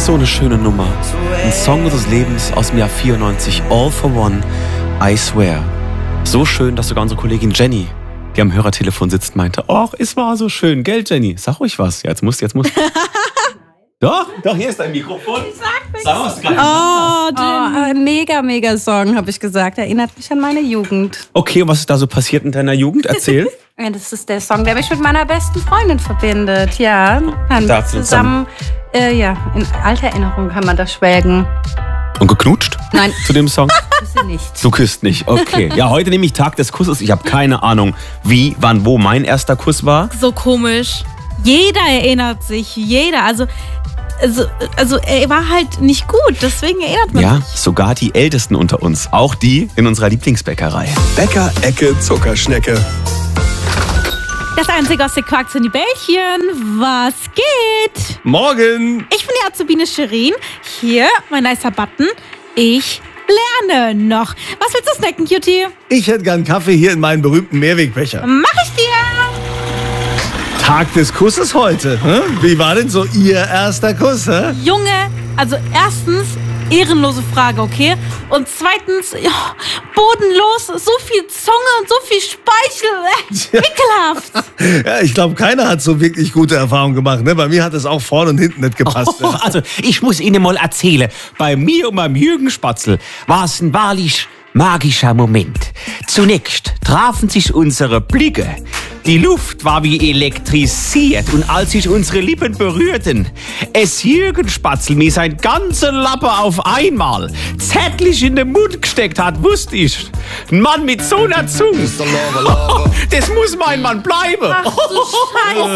So eine schöne Nummer. Ein Song des Lebens aus dem Jahr 94. All for One, I Swear. So schön, dass sogar unsere Kollegin Jenny, die am Hörertelefon sitzt, meinte, ach, es war so schön, gell, Jenny? Sag ruhig was. Ja, jetzt musst. Doch, hier ist dein Mikrofon. Ich sag nichts. Sag was, ein mega Song, habe ich gesagt. Erinnert mich an meine Jugend. Okay, und was ist da so passiert in deiner Jugend? Erzähl. Ja, das ist der Song, der mich mit meiner besten Freundin verbindet. Ja, haben wir zusammen, in alter Erinnerung kann man das schwelgen. Und geknutscht? Nein. Zu dem Song? Küsse nicht. Du küsst nicht, okay. Ja, heute nämlich Tag des Kusses. Ich habe keine Ahnung, wie, wann, wo mein erster Kuss war. So komisch. Jeder erinnert sich, jeder. Also er war halt nicht gut, deswegen erinnert man sich. Ja, sogar die Ältesten unter uns. Auch die in unserer Lieblingsbäckerei. Bäcker-Ecke Zuckerschnecke. Das einzige aus der Quarks in die Bällchen. Was geht? Morgen! Ich bin die Azubine Shirin. Hier, mein nicer Button. Ich lerne noch. Was willst du snacken, Cutie? Ich hätte gern Kaffee hier in meinen berühmten Mehrwegbecher. Mach ich dir! Tag des Kusses heute. Wie war denn so Ihr erster Kuss? Junge, also erstens, ehrenlose Frage, okay? Und zweitens, ja, bodenlos, so viel Zunge und so viel Speichel. Ekelhaft. Ja, ich glaube, keiner hat so wirklich gute Erfahrungen gemacht. Ne? Bei mir hat es auch vorne und hinten nicht gepasst. Oh, also, ich muss Ihnen mal erzählen, bei mir und beim Jürgen Spatzel war es ein wahrlich magischer Moment. Zunächst trafen sich unsere Blicke. Die Luft war wie elektrisiert und als sich unsere Lippen berührten, es Jürgen Spatzel mir sein ganzer Lappe auf einmal zärtlich in den Mund gesteckt hat, wusste ich. Ein Mann mit so einer Zunge, das muss mein Mann bleiben. Ach du Scheiße.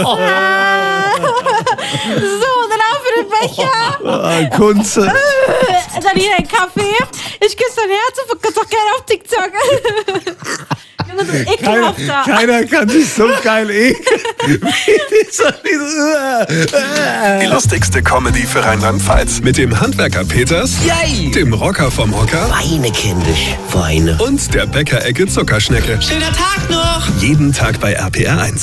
So, dann auf für den Becher. Kunze. Dann hier ein Kaffee. Ich küsse dein Herz und verkaufe doch gerne auf TikTok. Junge, du ekelhafter. Keiner kann sich so geil ekeln. Die lustigste Comedy für Rheinland-Pfalz. Mit dem Handwerker Peters, Yay! dem Rocker vom Hocker Weine, kindisch, Weine. und der Bäcker-Ecke Zuckerschnecke. Schöner Tag noch! Jeden Tag bei RPR 1.